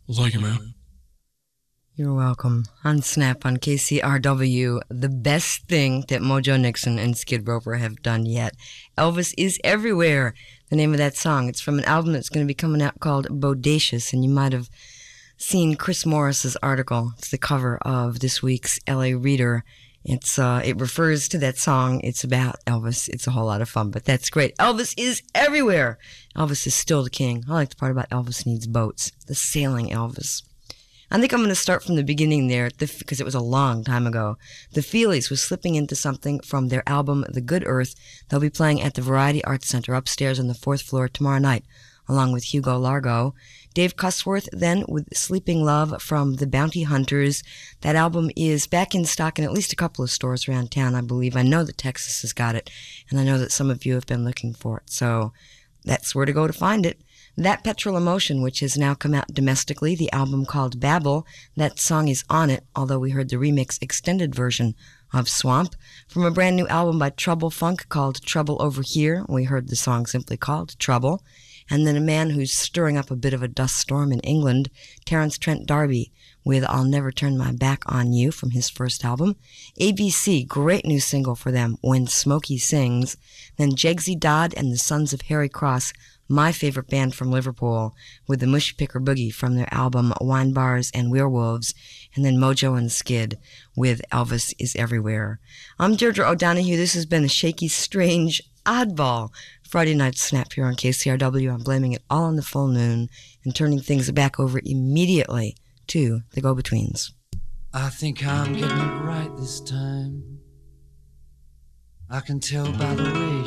Thank you, man. You're welcome. On Snap on KCRW, the best thing that Mojo Nixon and Skid Roper have done yet. Elvis is Everywhere, the name of that song. It's from an album that's going to be coming out called Bodacious, and you might have seen Chris Morris's article. It's the cover of this week's LA Reader. It refers to that song. It's about Elvis. It's a whole lot of fun, but that's great. Elvis is everywhere. Elvis is still the king. I like the part about Elvis needs boats. The sailing Elvis. I think I'm going to start from the beginning there, because it was a long time ago. The Feelies was slipping into something from their album, The Good Earth. They'll be playing at the Variety Arts Center upstairs on the 4th floor tomorrow night, along with Hugo Largo. Dave Cusworth then with Sleeping Love from the Bounty Hunters. That album is back in stock in at least a couple of stores around town, I believe. I know that Texas has got it, and I know that some of you have been looking for it. So that's where to go to find it. That Petrol Emotion, which has now come out domestically, the album called Babel, that song is on it, although we heard the remix extended version of Swamp. From a brand new album by Trouble Funk called Trouble Over Here, we heard the song simply called Trouble. And then a man who's stirring up a bit of a dust storm in England, Terence Trent D'Arby, with I'll Never Turn My Back on You from his first album. ABC, great new single for them, When Smokey Sings. Then Jegsy Dodd and the Sons of Harry Cross, my favorite band from Liverpool, with the Mush Picker Boogie from their album Wine Bars and Werewolves. And then Mojo and Skid with Elvis is Everywhere. I'm Deirdre O'Donoghue. This has been a shaky, strange, oddball Friday Night Snap here on KCRW. I'm blaming it all on the full moon and turning things back over immediately to the Go-Betweens. I think I'm getting it right this time. I can tell by the way